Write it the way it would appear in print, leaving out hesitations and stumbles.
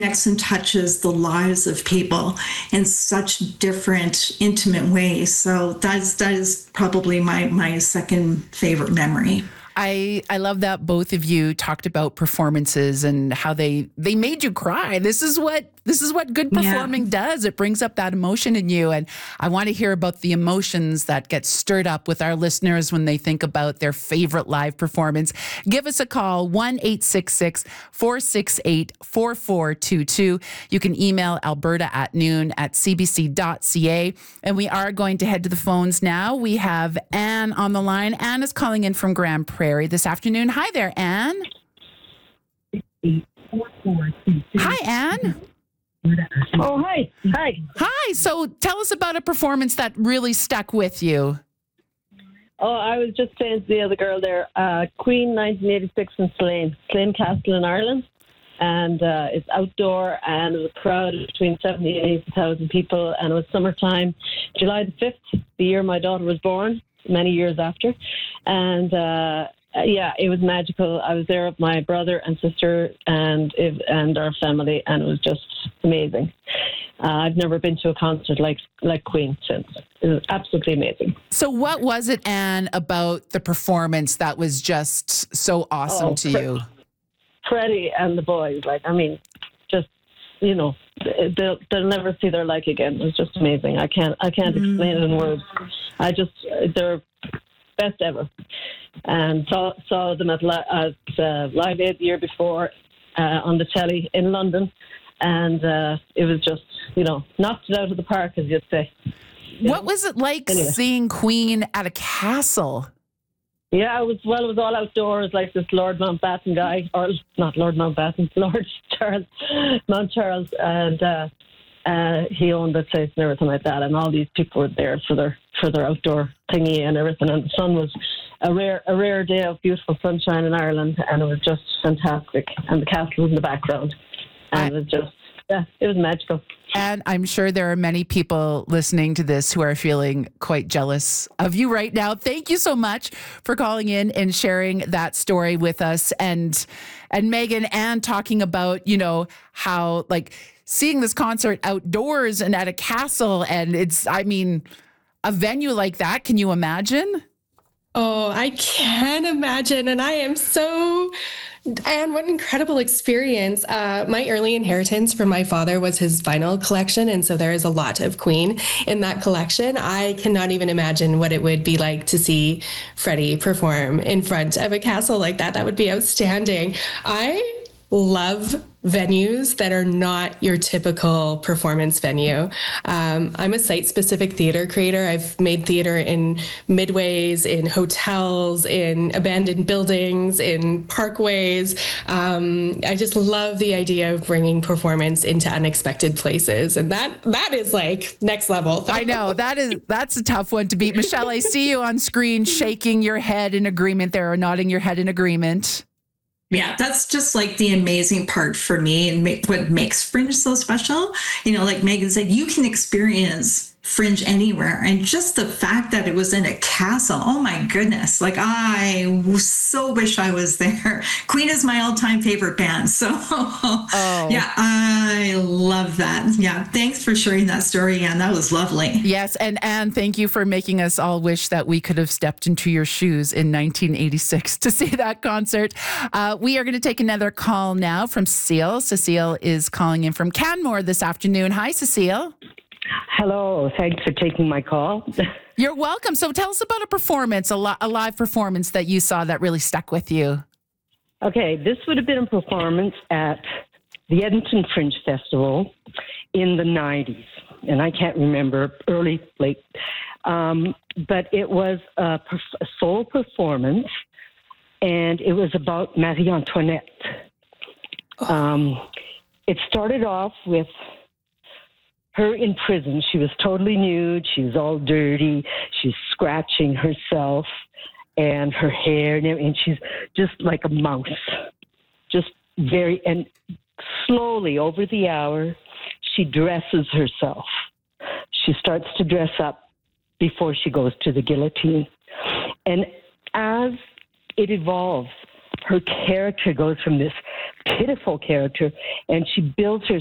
connects and touches the lives of people in such different, intimate ways. So that is probably my second favorite memory. I love that both of you talked about performances and how they made you cry. This is what good performing does. It brings up that emotion in you. And I want to hear about the emotions that get stirred up with our listeners when they think about their favorite live performance. Give us a call, 1-866-468-4422. You can email alberta@noon@cbc.ca. And we are going to head to the phones now. We have Anne on the line. Anne is calling in from Grand Prairie this afternoon. Hi there, Anne. Hi, Anne. Oh, hi. Hi. So tell us about a performance that really stuck with you. Oh, I was just saying to the other girl there, Queen 1986 in Slane Castle in Ireland. And it's outdoor, and it was a crowd of between 70 and 80,000 people, and it was summertime, July the 5th, the year my daughter was born, many years after. And it was magical. I was there with my brother and sister and our family, and it was just amazing. I've never been to a concert like Queen since. It was absolutely amazing. So what was it, Anne, about the performance that was just so awesome to you? Freddie and the boys, they'll never see their like again. It was just amazing. I can't explain it in words. They're best ever. And saw them at Live Aid the year before on the telly in London, and it was just knocked it out of the park, as you'd say. What was it like seeing Queen at a castle? Yeah, it was all outdoors, like this Lord Mountbatten guy, or not Lord Mountbatten, Lord Mount Charles, and he owned the place and everything like that, and all these people were there for their outdoor thingy and everything, and the sun was a rare day of beautiful sunshine in Ireland, and it was just fantastic, and the castle was in the background, and it was just, it was magical. And I'm sure there are many people listening to this who are feeling quite jealous of you right now. Thank you so much for calling in and sharing that story with us. And Megan, and talking about, how seeing this concert outdoors and at a castle, and a venue like that. Can you imagine? Oh, I can imagine. And what an incredible experience. My early inheritance from my father was his vinyl collection. And so there is a lot of Queen in that collection. I cannot even imagine what it would be like to see Freddie perform in front of a castle like that. That would be outstanding. I love venues that are not your typical performance venue. I'm a site-specific theater creator. I've made theater in midways, in hotels, in abandoned buildings, in parkways. I just love the idea of bringing performance into unexpected places. And that is like next level. I know, that's a tough one to beat. Michelle, I see you on screen shaking your head in agreement there, or nodding your head in agreement. Yeah, that's just like the amazing part for me, and what makes Fringe so special. Like Megan said, you can experience Fringe anywhere, and just the fact that it was in a castle, oh my goodness, I so wish I was there. Queen is my all-time favorite band, so yeah, I love that. Yeah, thanks for sharing that story, Anne. That was lovely. Yes, and Anne, thank you for making us all wish that we could have stepped into your shoes in 1986 to see that concert. We are going to take another call now from Cecile. Cecile is calling in from Canmore this afternoon. Hi, Cecile. Hello. Thanks for taking my call. You're welcome. So tell us about a performance, a live performance that you saw that really stuck with you. Okay, this would have been a performance at the Edmonton Fringe Festival in the 90s. And I can't remember, early, late. But it was a solo performance, and it was about Marie Antoinette. It started off with her in prison. She was totally nude. She was all dirty. She's scratching herself and her hair, and she's just like a mouse. And slowly over the hour, she dresses herself. She starts to dress up before she goes to the guillotine. And as it evolves, her character goes from this pitiful character, and she builds her